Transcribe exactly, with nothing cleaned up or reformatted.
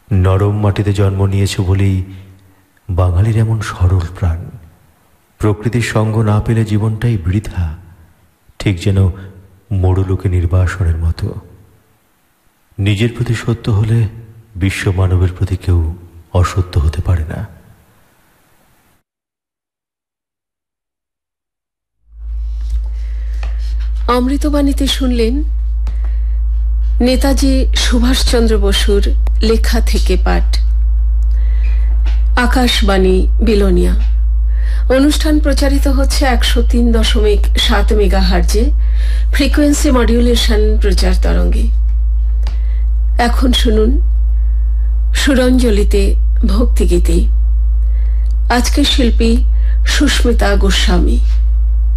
নরম মাটিতে জন্ম নিয়েছ বলেই বাঙালির এমন সরল প্রাণ। প্রকৃতির সঙ্গ না পেলে জীবনটাই বৃথা, ঠিক যেন মরুলোকে নির্বাসনের মতো। নিজের প্রতি সত্য হলে বিশ্ব মানবের প্রতি কেউ অসত্য হতে পারে না। অমৃতবাণীতে শুনলেন নেতাজি সুভাষচন্দ্র বসুর লেখা থেকে পাঠ। আকাশবাণী বিলোনিয়া। অনুষ্ঠান প্রচারিত হচ্ছে একশো তিন দশমিক সাত মেগাহার্জে ফ্রিকোয়েন্সি মডিউলেশন প্রচার তরঙ্গে। এখন শুনুন সুরঞ্জলিতে ভক্তিগীতি। আজকের শিল্পী সুস্মিতা গোস্বামী।